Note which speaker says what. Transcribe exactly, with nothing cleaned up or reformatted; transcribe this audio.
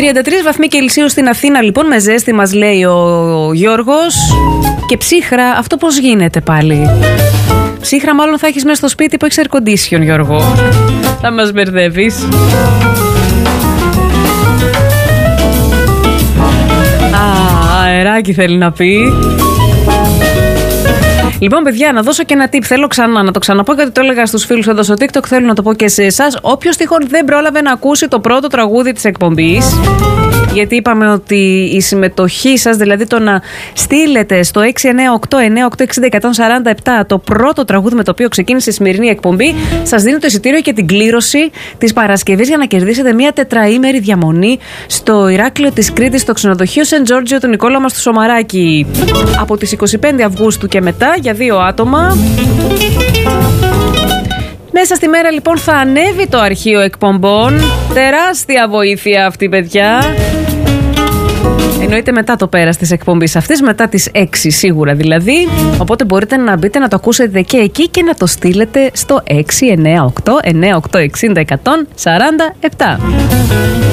Speaker 1: τριάντα τρεις βαθμοί Κελσίου στην Αθήνα, λοιπόν, με ζέστη, μας λέει ο Γιώργος. Και ψύχρα, αυτό πώς γίνεται πάλι? Ψύχρα μάλλον θα έχεις μέσα στο σπίτι που έχεις air condition, Γιώργο. Θα μας μπερδεύεις. Α, αεράκι θέλει να πει. Λοιπόν, παιδιά, να δώσω και ένα tip. Θέλω ξανά να το ξαναπώ, γιατί το έλεγα στους φίλους εδώ στο TikTok. Θέλω να το πω και σε εσάς. Όποιος τυχόν δεν πρόλαβε να ακούσει το πρώτο τραγούδι της εκπομπής, γιατί είπαμε ότι η συμμετοχή σας, δηλαδή το να στείλετε στο έξι εννιά οκτώ εννιά οκτώ εξήντα εκατόν σαράντα επτά το πρώτο τραγούδι με το οποίο ξεκίνησε η σημερινή εκπομπή, σας δίνει το εισιτήριο και την κλήρωση της Παρασκευής για να κερδίσετε μια τετραήμερη διαμονή στο Ηράκλειο της Κρήτης, στο ξενοδοχείο Σεντ Τζόρτζιο του Νικόλα μας του Σωμαράκη. Από τις είκοσι πέντε Αυγούστου και μετά, για δύο άτομα. Μέσα στη μέρα, λοιπόν, θα ανέβει το αρχείο εκπομπών. Τεράστια βοήθεια αυτή, παιδιά. Εννοείται μετά το πέρας της εκπομπής αυτής, μετά τις έξι σίγουρα δηλαδή. Οπότε μπορείτε να μπείτε να το ακούσετε και εκεί και να το στείλετε στο έξι εννιά οκτώ εννιά οκτώ εξήντα εκατόν σαράντα επτά.